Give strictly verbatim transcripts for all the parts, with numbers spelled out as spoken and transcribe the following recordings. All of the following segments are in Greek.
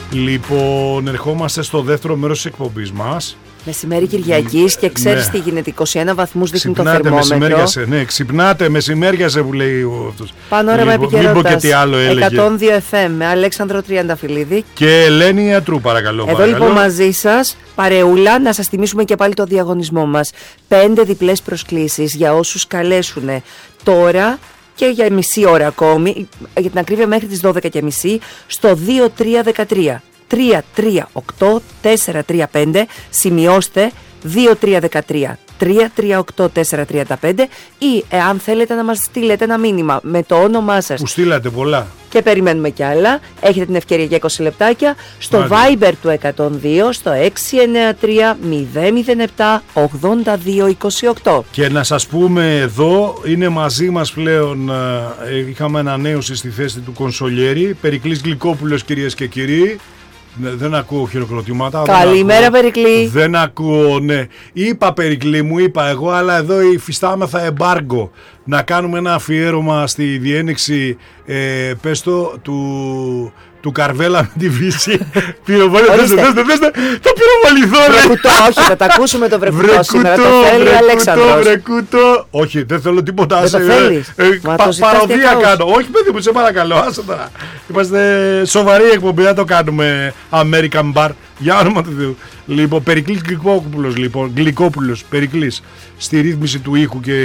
Λοιπόν, ερχόμαστε στο δεύτερο μέρος της εκπομπής μας. Μεσημέρι Κυριακής και ξέρεις ναι. τι γίνεται, είκοσι ένα βαθμούς δείχνει το ξυπνάτε, θερμόμετρο. Μεσημέριασε, ναι, ξυπνάτε, μεσημέριασε που λέει ο αυτός. Πάνω ώρα με επικαιρότητας, έλεγε. εκατόν δύο εφ εμ με Αλέξανδρο Τριανταφυλλίδη και Ελένη Ιατρού, παρακαλώ. Εδώ παρακαλώ. λοιπόν μαζί σας, παρεούλα, να σας θυμίσουμε και πάλι το διαγωνισμό μας. Πέντε διπλές προσκλήσεις για όσους καλέσουν τώρα και για μισή ώρα ακόμη, για την ακρίβεια μέχρι τις δώδεκα και μισή, στο δύο τρία ένα τρία τρία τρία οκτώ τέσσερα τρία πέντε, σημειώστε δύο τρία ένα τρία τρία τρία οκτώ τέσσερα τρία πέντε, ή εάν θέλετε να μας στείλετε ένα μήνυμα με το όνομά σας που στείλατε πολλά και περιμένουμε κι άλλα, έχετε την ευκαιρία για είκοσι λεπτάκια στο Μάλιστα. Viber του εκατόν δύο στο έξι εννιά τρία μηδέν μηδέν επτά ογδόντα δύο είκοσι οκτώ. Και να σας πούμε, εδώ είναι μαζί μας πλέον, ε, είχαμε ανανέωση στη θέση του Κονσολιέρη, Περικλής Γλυκόπουλος, κυρίες και κύριοι. Δεν ακούω χειροκροτήματα. Καλημέρα, Περικλή. Δεν ακούω, ναι. Είπα, Περικλή μου, είπα εγώ, αλλά εδώ υφιστάμεθα εμπάργκο. Να κάνουμε ένα αφιέρωμα στη διένεξη, ε, πες το, του, του Καρβέλα με τη Βύση. Πυροβολή, δέστε, δέστε, δέστε, το πυροβοληθώ, ρε. Βρεκουτό, όχι, θα τα ακούσουμε το βρεκουτό, βρεκουτό σήμερα, το θέλει ο Αλέξανδρος. Βρεκουτό, όχι, δεν θέλω τίποτα. Δεν το θέλεις. Ε, πα, παροδία κάνω. Όχι, παιδί μου, σε παρακαλώ, άσε τώρα. Είμαστε σοβαρή εκπομπή, δεν το κάνουμε American Bar. Για όνομα του Θεού. Λοιπόν, Περικλής Γλυκόπουλος, λοιπόν, Γλυκόπουλος, Περικλής, στη ρύθμιση του ήχου και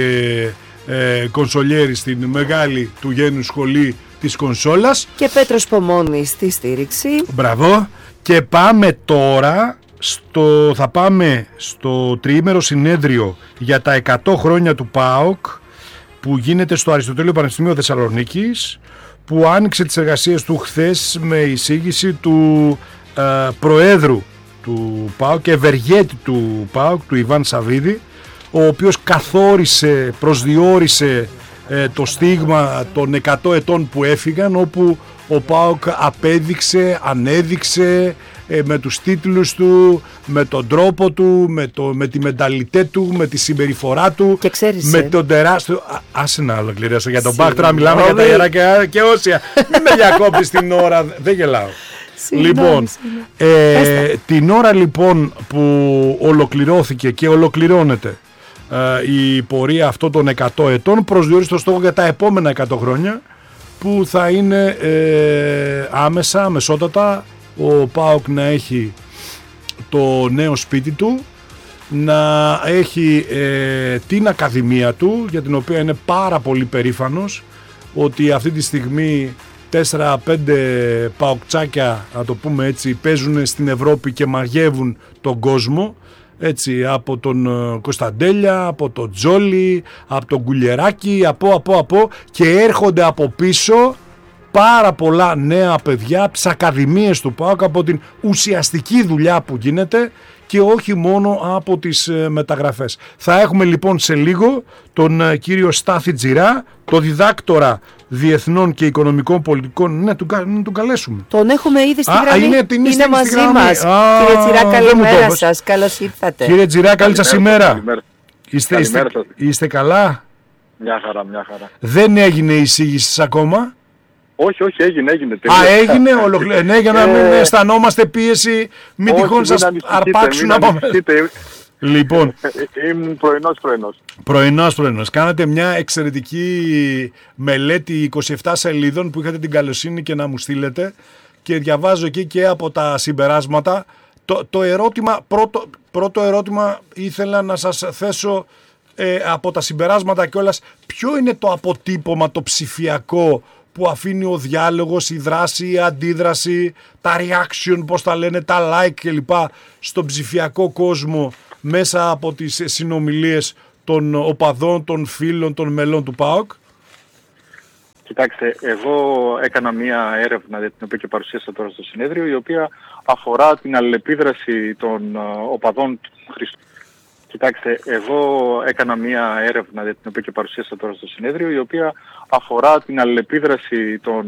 ε, Κονσολιέρη στην μεγάλη του γένου σχολή της κονσόλας. Και Πέτρος Πομώνης στη στήριξη. Μπράβο. Και πάμε τώρα στο, θα πάμε στο τριήμερο συνέδριο για τα εκατό χρόνια του ΠΑΟΚ που γίνεται στο Αριστοτέλειο Πανεπιστημίο Θεσσαλονίκης, που άνοιξε τις εργασίες του χθες με εισήγηση του ε, Προέδρου του ΠΑΟΚ και ευεργέτη του ΠΑΟΚ, του Ιβάν Σαββίδη, ο οποίος καθόρισε, προσδιορίσε ε, το στίγμα των εκατό ετών που έφυγαν, όπου ο ΠΑΟΚ απέδειξε, ανέδειξε ε, με τους τίτλους του, με τον τρόπο του, με, το, με τη μενταλιτέ του, με τη συμπεριφορά του, και ξέρεις, με τον τεράστιο... Α, άσε να ολοκληρώσω για τον ΠΑΟΚ, τώρα μιλάμε για τα ιερά και, και όσια. Μην με διακόπτεις την ώρα, δεν γελάω. Λοιπόν, ε, την ώρα λοιπόν που ολοκληρώθηκε και ολοκληρώνεται ε, η πορεία αυτών των εκατό ετών, προσδιορίζει το στόχο για τα επόμενα εκατό χρόνια, που θα είναι ε, άμεσα, αμεσότατα, ο ΠΑΟΚ να έχει το νέο σπίτι του, να έχει ε, την ακαδημία του, για την οποία είναι πάρα πολύ περήφανος, ότι αυτή τη στιγμή τέσσερα πέντε παοκτσάκια, να το πούμε έτσι, παίζουν στην Ευρώπη και μαγεύουν τον κόσμο, έτσι, από τον Κωνσταντέλια, από τον Τζόλι, από τον Κουλιεράκη, από, από, από, και έρχονται από πίσω πάρα πολλά νέα παιδιά από τις ακαδημίες του ΠΑΟΚ, από την ουσιαστική δουλειά που γίνεται και όχι μόνο από τις ε, μεταγραφές. Θα έχουμε λοιπόν σε λίγο τον ε, κύριο Στάθη Τζιρά, το διδάκτορα διεθνών και οικονομικών πολιτικών. Ναι, τον, τον καλέσουμε. Τον έχουμε ήδη στη Α, γραμμή. Είναι, είναι, είναι μαζί γραμμή. μας. Α, κύριε Τζιρά, καλημέρα σας. Καλώς ήρθατε. Κύριε Τζιρά, καλή σας ημέρα. Καλημέρα. Είστε, Καλημέρα είστε, είστε καλά? Μια χαρά, μια χαρά. Δεν έγινε η εισήγηση ακόμα? Όχι, όχι, έγινε, έγινε. Α, έγινε, ολοκληρώ. Ναι, για να μην ε... αισθανόμαστε πίεση, μην τυχόν σας αρπάξουν από μέσα. Λοιπόν, ήμουν πρωινός πρωινός. Πρωινός πρωινός. Κάνατε μια εξαιρετική μελέτη είκοσι επτά σελίδων που είχατε την καλοσύνη και να μου στείλετε, και διαβάζω εκεί και από τα συμπεράσματα. Το, το ερώτημα, πρώτο, πρώτο ερώτημα ήθελα να σας θέσω ε, από τα συμπεράσματα κιόλας. Ποιο είναι το αποτύπωμα, το ψηφιακό, που αφήνει ο διάλογος, η δράση, η αντίδραση, τα reaction, πώς τα λένε, τα like κλπ. Στον ψηφιακό κόσμο, μέσα από τις συνομιλίες των οπαδών, των φίλων, των μελών του ΠΑΟΚ? Κοιτάξτε, εγώ έκανα μία έρευνα, την οποία και παρουσίασα τώρα στο συνέδριο, η οποία αφορά την αλληλεπίδραση των οπαδών του Χριστού. Κοιτάξτε, εγώ έκανα μία έρευνα, την οποία και παρουσίασα τώρα στο συνέδριο, η οποία αφορά την αλληλεπίδραση των